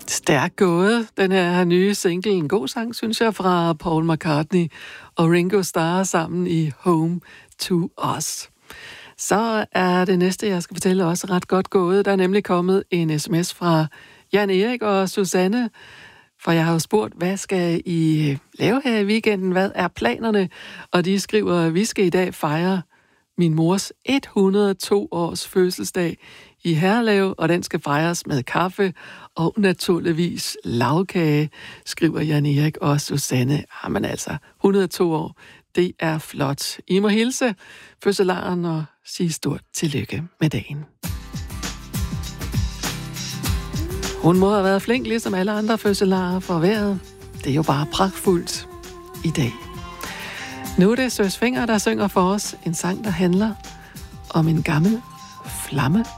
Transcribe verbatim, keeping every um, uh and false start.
Stærk gået, den her nye single. En god sang, synes jeg, fra Paul McCartney og Ringo Starr sammen i Home to Us. Så er det næste, jeg skal fortælle, også ret godt gået. Der er nemlig kommet en sms fra Jan Erik og Susanne, for jeg har jo spurgt, hvad skal I lave her i weekenden? Hvad er planerne? Og de skriver, at vi skal i dag fejre min mors et hundrede og to års fødselsdag i Herlev, og den skal fejres med kaffe og naturligvis lagkage, skriver Jan Erik og Susanne. Jamen altså, et hundrede og to år, det er flot. I må hilse fødselaren og sige stort tillykke med dagen. Hun må have været flink, ligesom alle andre fødselarer for vejret. Det er jo bare pragtfuldt i dag. Nu er det Søs Fenger, der synger for os en sang, der handler om en gammel flamme.